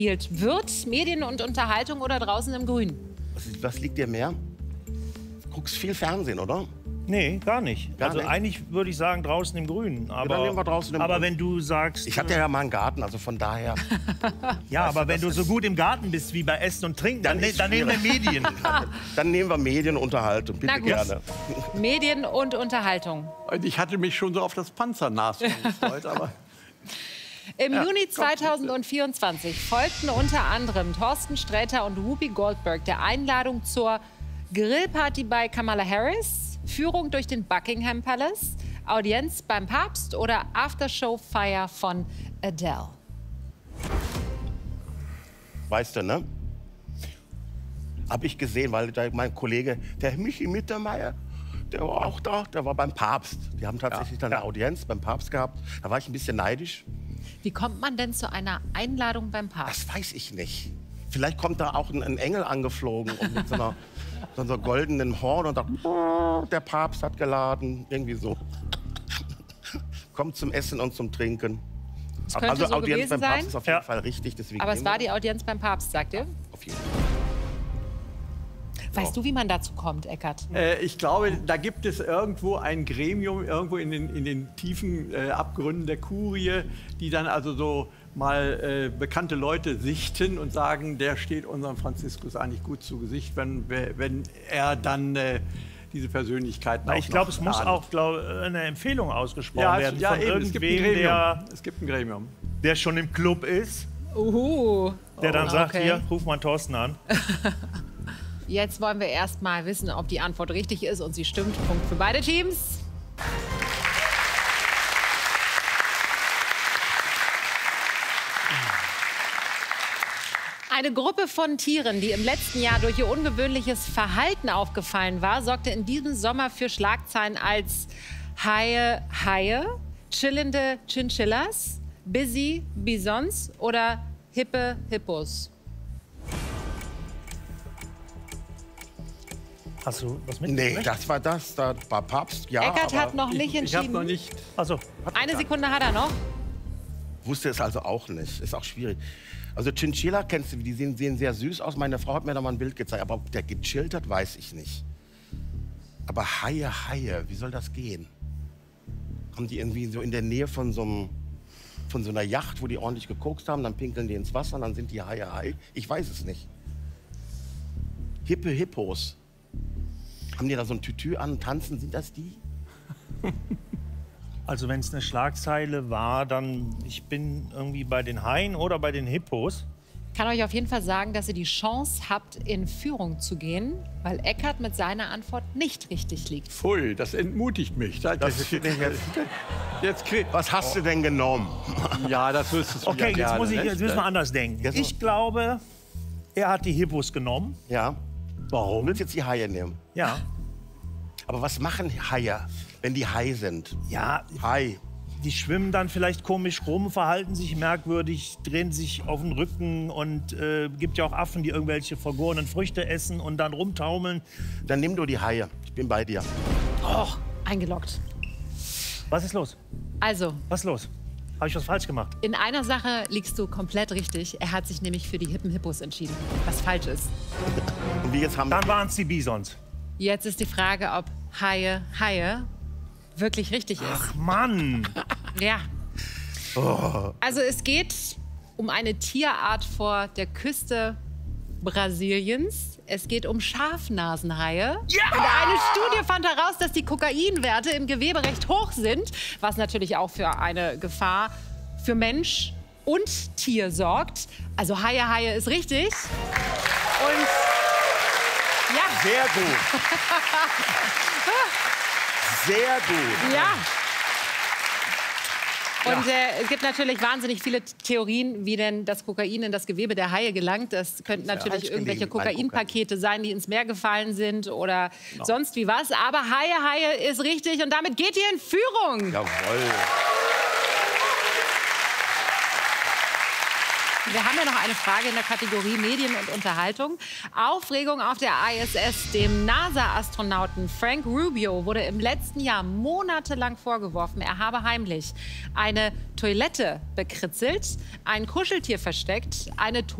wird, Medien und Unterhaltung oder draußen im Grün? Was liegt dir mehr? Du guckst viel Fernsehen, oder? Nee, gar nicht. Gar also nicht? eigentlich würde ich sagen draußen im Grünen. Aber, dann nehmen wir draußen im aber Grünen. wenn du sagst... Ich hatte ja mal einen Garten, also von daher... Ja, aber wenn du so gut im Garten bist wie bei Essen und Trinken, dann nehmen wir Medien. Dann nehmen wir Medienunterhaltung, bitte Na gut. gerne. Medien und Unterhaltung. Und ich hatte mich schon so auf das Panzernashorn gefreut, aber... Im Juni 2024 folgten unter anderem Thorsten Sträter und Whoopi Goldberg der Einladung zur Grillparty bei Kamala Harris, Führung durch den Buckingham Palace, Audienz beim Papst oder Aftershow-Feier von Adele. Weißt du, ne? Hab ich gesehen, weil da mein Kollege, der Michi Mittermeier, der war auch da, der war beim Papst. Die haben tatsächlich dann eine Audienz beim Papst gehabt. Da war ich ein bisschen neidisch. Wie kommt man denn zu einer Einladung beim Papst? Das weiß ich nicht. Vielleicht kommt da auch ein Engel angeflogen und mit so einer goldenen Horn und sagt, oh, der Papst hat geladen. Irgendwie so. Kommt zum Essen und zum Trinken. Es könnte Also so Audienz gewesen beim Papst sein. ist auf jeden Fall richtig. Deswegen Aber es nehmen war wir die Audienz beim Papst, sagt ihr? auf jeden Fall. Weißt du, wie man dazu kommt, Eckart? Ich glaube, da gibt es irgendwo ein Gremium, irgendwo in den tiefen Abgründen der Kurie, die dann also so mal bekannte Leute sichten und sagen, der steht unserem Franziskus eigentlich gut zu Gesicht, wenn er dann diese Persönlichkeit Ich glaube, es muss auch eine Empfehlung ausgesprochen werden ja, von eben, es gibt ein irgendwem, Gremium. Es gibt ein Gremium. der schon im Club ist, der dann sagt, okay. hier, ruf mal Thorsten an. Jetzt wollen wir erst mal wissen, ob die Antwort richtig ist und sie stimmt. Punkt für beide Teams. Eine Gruppe von Tieren, die im letzten Jahr durch ihr ungewöhnliches Verhalten aufgefallen war, sorgte in diesem Sommer für Schlagzeilen als Haie, chillende Chinchillas, busy Bisons oder hippe Hippos. Hast du was mit? Nee, das war das. Da war Papst, ja. Eckart aber hat noch nicht Ich habe entschieden. noch nicht... Also, Eine Sekunde hat er noch. Wusste es also auch nicht. Ist auch schwierig. Also Chinchilla kennst du, die sehen sehr süß aus. Meine Frau hat mir da mal ein Bild gezeigt. Aber ob der gechillt hat, weiß ich nicht. Aber Haie, wie soll das gehen? Haben die irgendwie so in der Nähe von so einer Yacht, wo die ordentlich gekokst haben, dann pinkeln die ins Wasser und dann sind die Haie. Ich weiß es nicht. Hippe Hippos. Haben die da so ein Tütü an und tanzen? Sind das die? also wenn es eine Schlagzeile war, dann ich bin irgendwie bei den Haien oder bei den Hippos. Ich kann euch auf jeden Fall sagen, dass ihr die Chance habt, in Führung zu gehen, weil Eckart mit seiner Antwort nicht richtig liegt. Pfui, das entmutigt mich. Was hast du denn genommen? Ja, das wüsstest du Okay, ja gerne, jetzt müssen wir anders denken. Jetzt- Ich glaube, er hat die Hippos genommen. Ja. Warum? Du willst jetzt die Haie nehmen. Ja. Aber was machen Haie, wenn die Hai sind? Ja, Hai. die schwimmen dann vielleicht komisch rum, verhalten sich merkwürdig, drehen sich auf den Rücken und gibt ja auch Affen, die irgendwelche vergorenen Früchte essen und dann rumtaumeln. Dann nimm du die Haie. Ich bin bei dir. Och, eingeloggt. Was ist los? Also, Was ist los? Habe ich was falsch gemacht? in einer Sache liegst du komplett richtig. Er hat sich nämlich für die hippen Hippos entschieden, was falsch ist. Und wie jetzt haben wir... Dann waren es die Bisons. Jetzt ist die Frage, ob Haie wirklich richtig ist. Ach Mann! Ja. Also es geht um eine Tierart vor der Küste Brasiliens. Es geht um Schafnasenhaie. Ja! Und eine Studie fand heraus, dass die Kokainwerte im Gewebe recht hoch sind, was natürlich auch für eine Gefahr für Mensch und Tier sorgt. Also Haie ist richtig. Und ja, Sehr gut. Sehr gut. ja. Und es gibt natürlich wahnsinnig viele Theorien, wie denn das Kokain in das Gewebe der Haie gelangt. Das könnten natürlich falsch irgendwelche gelegen, mein Kokainpakete sein, die ins Meer gefallen sind oder sonst wie was. Aber Haie ist richtig und damit geht ihr in Führung. Jawohl. Wir haben ja noch eine Frage in der Kategorie Medien und Unterhaltung. Aufregung auf der ISS. Dem NASA-Astronauten Frank Rubio wurde im letzten Jahr monatelang vorgeworfen, er habe heimlich eine Toilette bekritzelt, ein Kuscheltier versteckt, eine